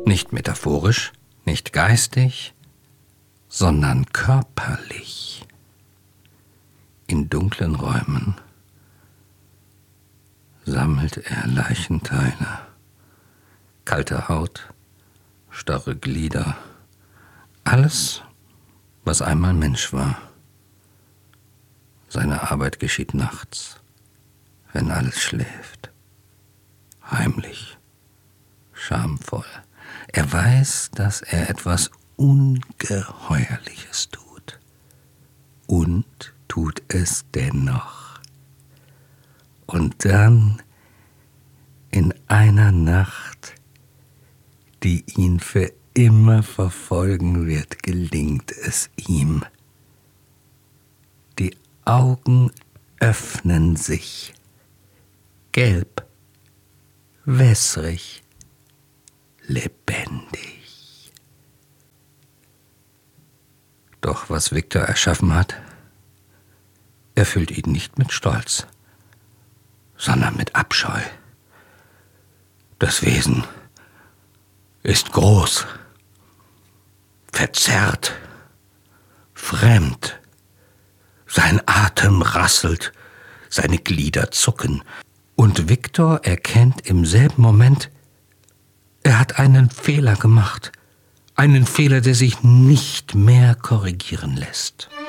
Nicht metaphorisch, nicht geistig, sondern körperlich. In dunklen Räumen sammelt er Leichenteile, kalte Haut, starre Glieder, alles, was einmal Mensch war. Seine Arbeit geschieht nachts, wenn alles schläft, heimlich, schamvoll. Er weiß, dass er etwas Ungeheuerliches tut und tut es dennoch. Und dann, in einer Nacht, die ihn für immer verfolgen wird, gelingt es ihm. Die Augen öffnen sich, gelb, wässrig, lebendig. Doch was Viktor erschaffen hat, erfüllt ihn nicht mit Stolz, sondern mit Abscheu. Das Wesen ist groß, verzerrt, fremd. Sein Atem rasselt, seine Glieder zucken. Und Viktor erkennt im selben Moment, er hat einen Fehler gemacht. Einen Fehler, der sich nicht mehr korrigieren lässt.